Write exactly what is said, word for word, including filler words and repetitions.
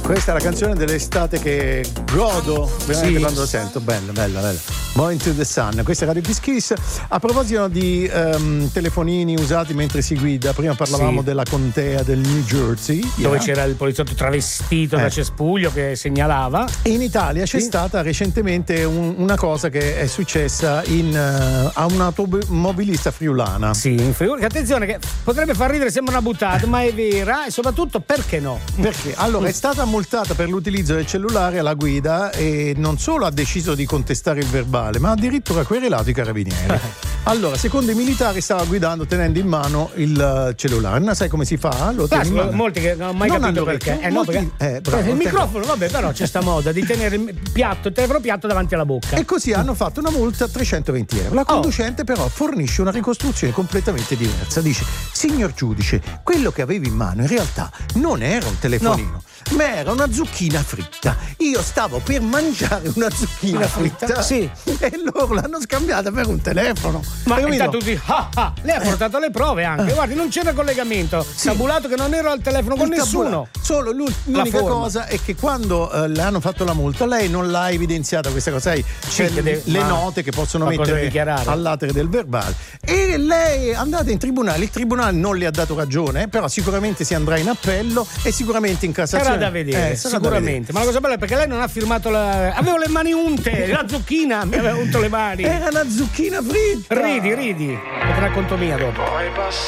Questa è la canzone dell'estate che godo veramente Sì. quando lo sento. Bella, bella, bella. Born to the Sun. Questa è Radio Kiss Kiss. A proposito di um, telefonini usati mentre si guida, prima parlavamo Sì. della contea del New Jersey, Dove yeah. c'era il poliziotto travestito Eh. da cespuglio che segnalava. In Italia c'è Sì. stata recentemente un- una cosa che è successa in, uh, a un'automobilista friulana. Sì, in Friuli. Attenzione che potrebbe far ridere, sembra una buttata, ma è vera e soprattutto perché no? Perché? Allora è stata multata per l'utilizzo del cellulare alla guida e non solo ha deciso di contestare il verbale, ma addirittura querelato i carabinieri. Allora, secondo i militari stava guidando tenendo in mano il uh, cellulare. Non sai come si fa? Lo tieni in Claro, mano. molti che non hanno mai Non capito hanno perché. detto, Eh, no, molti- perché eh, bravo, il te- microfono, vabbè, però c'è sta moda di tenere il piatto, il telefono piatto davanti alla bocca. E così hanno fatto una multa a trecentoventi euro. La conducente però fornisce una ricostruzione completamente diversa. Dice: signor giudice, quello che avevi in mano in realtà non era un telefonino, ma era una zucchina fritta. Io stavo per mangiare una zucchina Ah, fritta? fritta, Sì. e loro l'hanno scambiata per un telefono. Ma Hai capito? intanto tutti, ah, ah, lei ha portato le prove anche. Guardi, non c'era collegamento. Tabulato che non ero al telefono con Il nessuno. tabulato. Solo l'u- l'unica forma. cosa è che quando eh, le hanno fatto la multa, lei non l'ha evidenziata questa cosa. Sai, c'è che deve- le ma- note che possono ma cosa mettere deve dichiarare? all'atere del verbale. E lei è andata in tribunale. Il tribunale non le ha dato ragione, però sicuramente si andrà in appello e sicuramente in Cassazione. Sarà da vedere, Eh, sarà da sicuramente. Ma la cosa bella è perché lei non ha firmato la. Avevo le mani unte, la zucchina mi aveva unto le mani. vedere. Era una zucchina fritta. Ridi, ridi. Te la racconto mia dopo. Poi passa